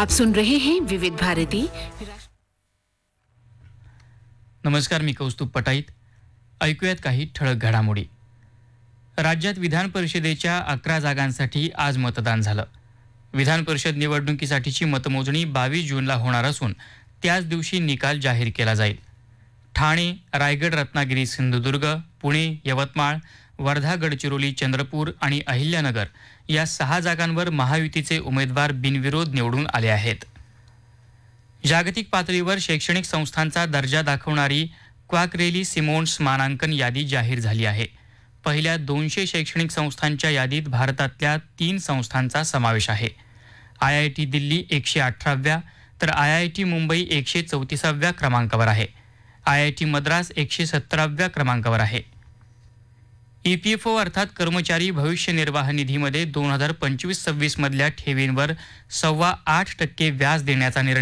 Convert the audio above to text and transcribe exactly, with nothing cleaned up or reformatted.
आप सुन रहे हैं विविध भारती। नमस्कार, मी कौस्तुभ पटाईत. ऐकूयात काही ठळक घडामोडी. राज्यात विधान परिषदेच्या अकरा जागांसाठी आज मतदान झालं. विधान परिषद निवडणुकीसाठीची मतमोजणी बावीस जूनला होणार असून त्याच दिवशी निकाल जाहीर केला जाईल. ठाणे, रायगड, रत्नागिरी, सिंधुदुर्ग, पुणे, यवतमाळ, वर्धा, गडचिरोली, चंद्रपूर आणि अहिल्यानगर या सहा जागांवर महायुतीचे उमेदवार बिनविरोध निवडून आले आहेत. जागतिक पातळीवर शैक्षणिक संस्थांचा दर्जा दाखवणारी क्वाकरेली सिमोन्स मानांकन यादी जाहीर झाली आहे. पहिल्या दोनशे शैक्षणिक संस्थांच्या यादीत भारतातल्या तीन संस्थांचा समावेश आहे. आय आय टी दिल्ली एकशे अठराव्या तर आय आय टी मुंबई एकशे चौतीसाव्या क्रमांकावर आहे. आय आय टी मद्रास एकशे सत्तराव्या क्रमांकावर आहे. ई पी एफ ओ अर्थात कर्मचारी भविष्य निर्वाह निधीमध्ये दोन हजार पंचवीस सव्वीस मधल्या ठेवींवर सव्वा आठ टक्के व्याज देण्याचा निर्णय